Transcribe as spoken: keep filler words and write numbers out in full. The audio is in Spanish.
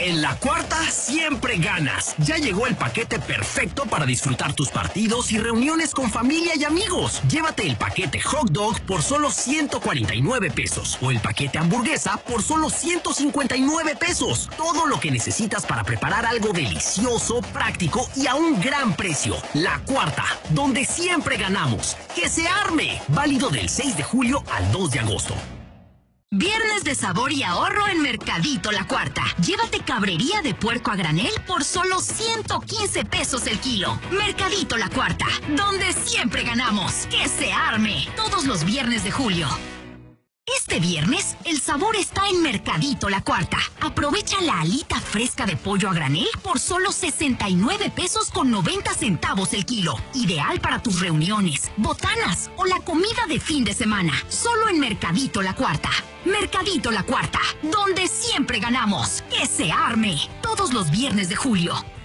En La Cuarta siempre ganas. Ya llegó el paquete perfecto para disfrutar tus partidos y reuniones con familia y amigos. Llévate el paquete hot dog por solo ciento cuarenta y nueve pesos o el paquete hamburguesa por solo ciento cincuenta y nueve pesos. Todo lo que necesitas para preparar algo delicioso, práctico y a un gran precio. La Cuarta, donde siempre ganamos. ¡Que se arme! Válido del seis de julio al dos de agosto. Viernes de sabor y ahorro en Mercadito La Cuarta. Llévate cabrería de puerco a granel por solo ciento quince pesos el kilo. Mercadito La Cuarta, donde siempre ganamos. ¡Que se arme! Todos los viernes de julio. Este viernes, el sabor está en Mercadito La Cuarta. Aprovecha la alita fresca de pollo a granel por solo sesenta y nueve pesos con noventa centavos el kilo. Ideal para tus reuniones, botanas o la comida de fin de semana. Solo en Mercadito La Cuarta. Mercadito La Cuarta, donde siempre ganamos. ¡Que se arme! Todos los viernes de julio.